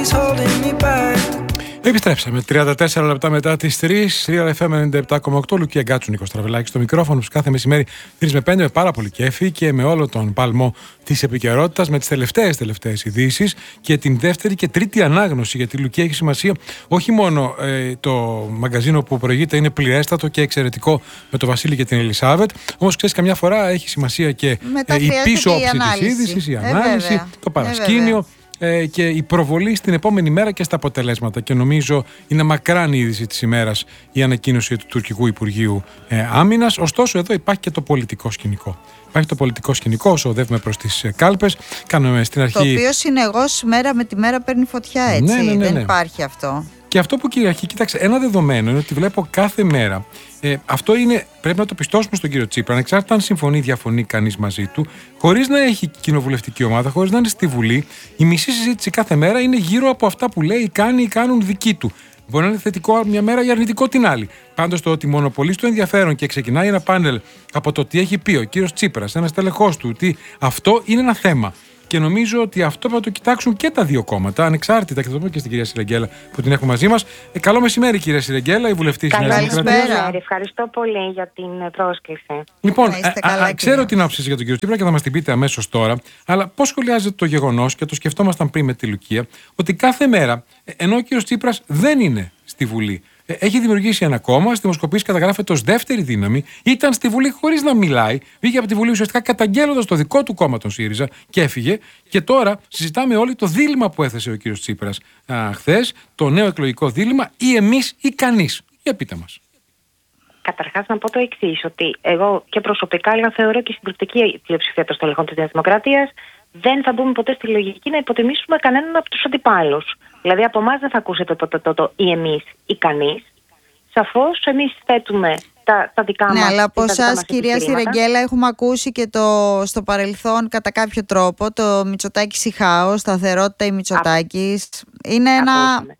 Επιστρέψαμε 34 λεπτά μετά τις 3. Real FM 97,8. Λουκία Γκάτσου, Νίκος Τραβελάκης στο μικρόφωνο. Που κάθε μεσημέρι 3 με 5 με πάρα πολύ κέφι και με όλο τον παλμό της επικαιρότητας, με τις τελευταίες ειδήσεις και την δεύτερη και τρίτη ανάγνωση. Γιατί η Λουκία έχει σημασία όχι μόνο το μαγκαζίνο που προηγείται είναι πληρέστατο και εξαιρετικό με τον Βασίλη και την Ελισάβετ. Όμως ξέρεις, καμιά φορά έχει σημασία και η πίσω όψη της είδησης, η ανάλυση, το παρασκήνιο. Και η προβολή στην επόμενη μέρα και στα αποτελέσματα. Και νομίζω είναι μακράν η είδηση της ημέρας η ανακοίνωση του τουρκικού Υπουργείου Άμυνας. Ωστόσο, εδώ υπάρχει και το πολιτικό σκηνικό. Υπάρχει το πολιτικό σκηνικό όσο οδεύουμε προς τις κάλπες. Κάνουμε στην αρχή. Το οποίο συνεχώς μέρα με τη μέρα παίρνει φωτιά, έτσι. Ναι. Δεν υπάρχει αυτό. Και αυτό που κυριαρχεί, κοίταξε, ένα δεδομένο είναι ότι βλέπω κάθε μέρα. Αυτό είναι, πρέπει να το πιστώσουμε στον κύριο Τσίπρα, ανεξάρτητα αν συμφωνεί ή διαφωνεί κανείς μαζί του, χωρίς να έχει κοινοβουλευτική ομάδα, χωρίς να είναι στη Βουλή, η μισή συζήτηση κάθε μέρα είναι γύρω από αυτά που λέει, κάνει ή κάνουν δική του. Μπορεί να είναι θετικό μια μέρα ή αρνητικό την άλλη. Πάντως το ότι μονοπολεί στο ενδιαφέρον και ξεκινάει ένα πάνελ από το τι έχει πει ο κύριος Τσίπρας, ένας τελεχός του, αυτό είναι ένα θέμα. Και νομίζω ότι αυτό πρέπει να το κοιτάξουν και τα δύο κόμματα, ανεξάρτητα. Και θα το πω και στην κυρία Σιρεγγέλα που την έχουμε μαζί μας. Καλό μεσημέρι, κυρία Σιρεγγέλα, η βουλευτής της Νέας Δημοκρατίας. Ευχαριστώ πολύ για την πρόσκληση. Λοιπόν, ξέρω την άποψη για τον κύριο Τσίπρα και θα μας την πείτε αμέσως τώρα. Αλλά πώς σχολιάζεται το γεγονός, και το σκεφτόμασταν πριν με τη Λουκία, ότι κάθε μέρα, ενώ ο κύριος Τσίπρας δεν είναι στη Βουλή, έχει δημιουργήσει ένα κόμμα, στη δημοσκοπήσεις καταγράφεται ως δεύτερη δύναμη, ήταν στη Βουλή χωρίς να μιλάει, βγήκε από τη Βουλή ουσιαστικά καταγγέλλοντας το δικό του κόμμα, τον ΣΥΡΙΖΑ, και έφυγε. Και τώρα συζητάμε όλοι το δίλημμα που έθεσε ο κύριος Τσίπρας χθες, το νέο εκλογικό δίλημμα, ή εμείς ή κανείς. Για πείτε μας. Καταρχάς, να πω το εξής, ότι εγώ και προσωπικά, αλλά θεωρώ και η συντριπτική πλειοψηφία των στελεχών της Νέας Δημοκρατίας, δεν θα μπούμε ποτέ στη λογική να υποτιμήσουμε κανέναν από τους αντιπάλους. Δηλαδή, από εμάς δεν θα ακούσετε το ή εμείς ή κανείς. Σαφώς, εμείς θέτουμε τα δικά μας. Ναι, αλλά από εσάς, κυρία Σιρεγγέλα, έχουμε ακούσει και στο παρελθόν κατά κάποιο τρόπο το Μητσοτάκης ή χάος, σταθερότητα ή Μητσοτάκης. Είναι ένα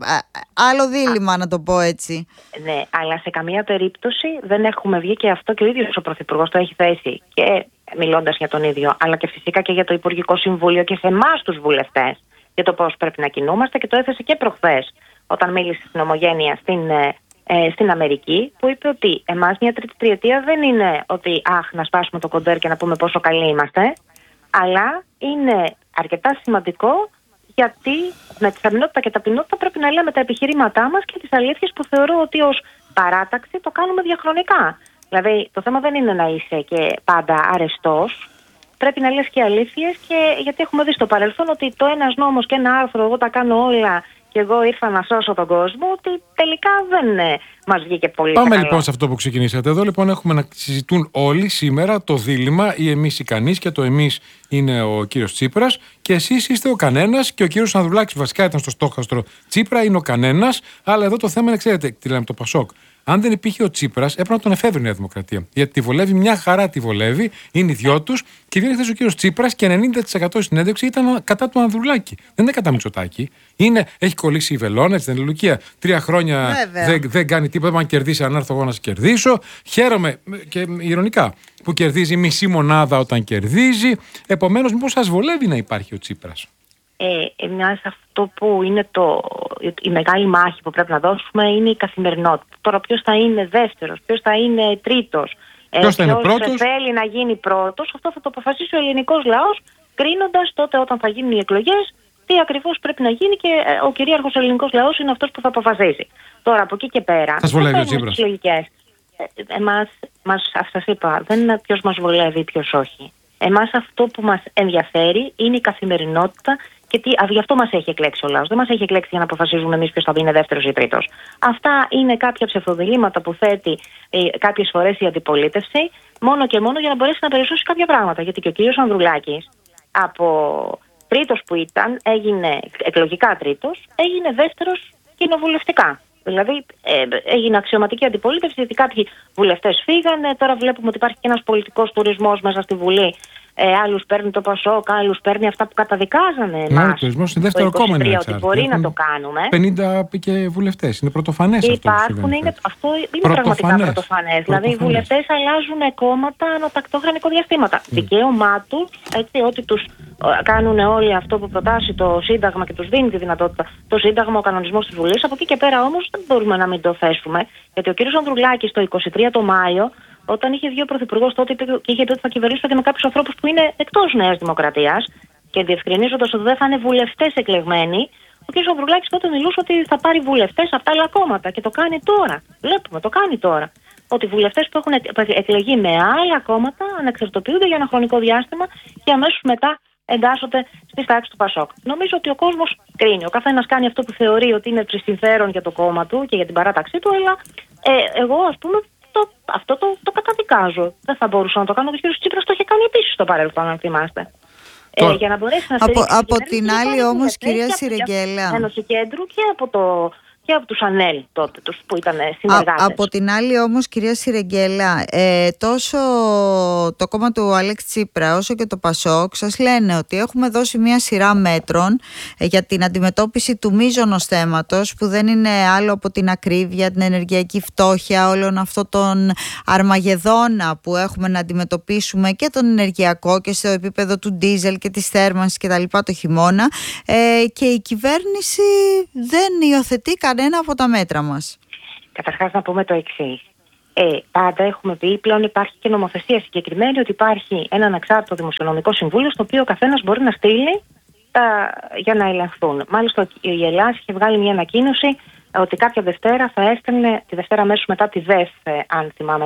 άλλο δίλημμα, να το πω έτσι. Ναι, αλλά σε καμία περίπτωση δεν έχουμε βγει, και αυτό και ο ίδιος ο Πρωθυπουργός το έχει θέσει, και μιλώντας για τον ίδιο, αλλά και φυσικά και για το Υπουργικό Συμβούλιο και σε εμάς τους βουλευτές, για το πώς πρέπει να κινούμαστε, και το έθεσε και προχθές όταν μίλησε στην Ομογένεια στην Αμερική, που είπε ότι εμάς μια τρίτη τριετία δεν είναι ότι να σπάσουμε το κοντέρ και να πούμε πόσο καλοί είμαστε, αλλά είναι αρκετά σημαντικό, γιατί με τη σταθερότητα και ταπεινότητα πρέπει να λέμε τα επιχειρήματά μας και τις αλήθειες που θεωρώ ότι ως παράταξη το κάνουμε διαχρονικά. Δηλαδή, το θέμα δεν είναι να είσαι και πάντα αρεστός. Πρέπει να λες και αλήθειες, και γιατί έχουμε δει στο παρελθόν ότι το ένας νόμος και ένα άρθρο, εγώ τα κάνω όλα και εγώ ήρθα να σώσω τον κόσμο, ότι τελικά δεν μας βγήκε πολύ. Πάμε λοιπόν σε αυτό που ξεκινήσατε. Εδώ λοιπόν έχουμε να συζητούν όλοι σήμερα το δίλημμα, ή εμείς ή κανείς, και το εμείς είναι ο κύριος Τσίπρας και εσείς είστε ο κανένας, και ο κύριος Ανδρουλάκης βασικά ήταν στο στόχαστρο Τσίπρα, είναι ο κανένας. Αλλά εδώ το θέμα είναι, ξέρετε, τι λέμε το Πασόκ. Αν δεν υπήρχε ο Τσίπρας, έπρεπε να τον εφεύρει η Νέα Δημοκρατία. Γιατί τη βολεύει, μια χαρά τη βολεύει, είναι οι δυο τους, και βγαίνει χθες ο κύριος Τσίπρας και 90% συνέντευξη ήταν κατά του Ανδρουλάκη. Δεν είναι κατά Μητσοτάκη. Έχει κολλήσει η βελόνα, έτσι δεν είναι, Λουκία. 3 χρόνια δεν κάνει τίποτα. Αν κερδίσει, αν έρθω εγώ να σε κερδίσω. Χαίρομαι και ηρωνικά που κερδίζει μισή μονάδα όταν κερδίζει. Επομένως, μήπως σας βολεύει να υπάρχει ο Τσίπρας? Αυτό που είναι η μεγάλη μάχη που πρέπει να δώσουμε είναι η καθημερινότητα. Τώρα, ποιος θα είναι δεύτερος, ποιος θα είναι τρίτος, ποιος θέλει να γίνει πρώτος, αυτό θα το αποφασίσει ο ελληνικός λαός, κρίνοντας τότε όταν θα γίνουν οι εκλογές τι ακριβώς πρέπει να γίνει, και ο κυρίαρχος ελληνικός λαός είναι αυτός που θα αποφασίσει. Τώρα, από εκεί και πέρα, σας βολεύει ο Τσίπρας? Σας είπα, δεν είναι ποιος μας βολεύει ή ποιος όχι. Εμάς αυτό που μας ενδιαφέρει είναι η καθημερινότητα. Και γι' αυτό μας έχει εκλέξει ο λαός. Δεν μας έχει εκλέξει για να αποφασίζουμε εμείς ποιος θα είναι δεύτερος ή τρίτος. Αυτά είναι κάποια ψευδοδιλήμματα που θέτει κάποιες φορές η αντιπολίτευση, μόνο και μόνο για να μπορέσει να περισσώσει κάποια πράγματα. Γιατί και ο κύριος Ανδρουλάκης, από τρίτος που ήταν, έγινε εκλογικά τρίτος, έγινε δεύτερος κοινοβουλευτικά. Δηλαδή έγινε αξιωματική αντιπολίτευση, γιατί κάποιοι βουλευτές φύγανε. Τώρα βλέπουμε ότι υπάρχει και ένας πολιτικός τουρισμός μέσα στη Βουλή, άλλους παίρνει το Πασόκ, άλλους παίρνει αυτά που καταδικάζανε εμάς. Ναι, ο τουρισμός είναι δεύτερο κόμμα, ότι μπορεί να το κάνουμε. 50 και βουλευτές. Είναι πρωτοφανές αυτό. Αυτό είναι πραγματικά πρωτοφανές. Δηλαδή οι βουλευτές αλλάζουν κόμματα ανατακτό χρονικό διαστήματα. Δικαίωμά τους, έτσι, ότι τους κάνουν όλοι αυτό που προτάσει το Σύνταγμα και τους δίνει τη δυνατότητα. Το Σύνταγμα, ο κανονισμός της Βουλής. Από εκεί και πέρα όμως δεν μπορούμε να μην το θέσουμε. Γιατί ο κύριος Ανδρουλάκης το 23 το Μάιο, όταν είχε βγει ο Πρωθυπουργός τότε και είχε πει ότι θα κυβερνήσουν και με κάποιους ανθρώπους που είναι εκτός Νέας Δημοκρατίας και διευκρινίζοντας ότι δεν θα είναι βουλευτές εκλεγμένοι, ο κ. Ανδρουλάκης τότε μιλούσε ότι θα πάρει βουλευτές από τα άλλα κόμματα και το κάνει τώρα. Βλέπουμε, το κάνει τώρα. Ότι οι βουλευτές που έχουν εκλεγεί με άλλα κόμματα ανεξαρτητοποιούνται για ένα χρονικό διάστημα και αμέσως μετά εντάσσονται στις τάξεις του Πασόκ. Νομίζω ότι ο κόσμος κρίνει. Ο καθένας κάνει αυτό που θεωρεί ότι είναι προς συμφέρον για το κόμμα του και για την παράταξή του, αλλά εγώ, ας πούμε, αυτό το καταδικάζω. Δεν θα μπορούσα να το κάνω. Ο κ. Τσίπρας το είχε κάνει επίσης στο παρελθόν, αν θυμάστε. Για να μπορέσει να στηρίξει από την άλλη όμως, κυρία Σιρεγγέλα, Ένωση Κέντρου και από τους ΑΝΕΛ τότε, τους που ήταν συνεργάτες. Από την άλλη όμως, κυρία Σιρεγγέλα, τόσο το κόμμα του Αλέξη Τσίπρα όσο και το Πασόκ σας λένε ότι έχουμε δώσει μια σειρά μέτρων για την αντιμετώπιση του μείζωνος θέματος, που δεν είναι άλλο από την ακρίβεια, την ενεργειακή φτώχεια, όλων αυτών των αρμαγεδόνα που έχουμε να αντιμετωπίσουμε, και τον ενεργειακό και στο επίπεδο του ντίζελ και της θέρμανσης και τα λοιπά το χειμώνα, και η κυβέρνηση δεν υιοθετεί κανένα από τα μέτρα μας. Καταρχάς να πούμε το εξής. Πάντα έχουμε πει, πλέον υπάρχει και νομοθεσία συγκεκριμένη, ότι υπάρχει ένα ανεξάρτητο δημοσιονομικό συμβούλιο στο οποίο ο καθένας μπορεί να στείλει για να ελεγχθούν. Μάλιστα η Ελλάδα είχε βγάλει μια ανακοίνωση ότι κάποια Δευτέρα θα έστελνε, τη Δευτέρα αμέσως μετά τη ΔΕΘ, αν θυμάμαι